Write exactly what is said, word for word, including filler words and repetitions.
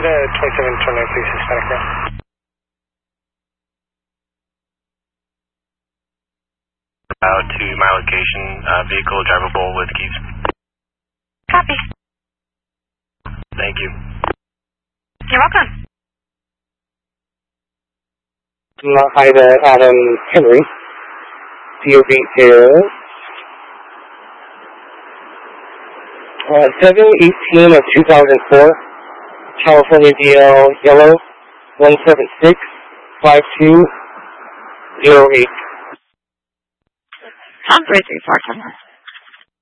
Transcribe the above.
The twenty-seven twenty-nine, please, Hispanic Cross. Out to my location, uh, vehicle drivable with keys. Copy. Thank you. You're welcome. Uh, hi there, Adam Henry. D O B is uh, seven eighteen of two thousand four, California D L Yellow, one seven six five two zero eight. Tom three three four,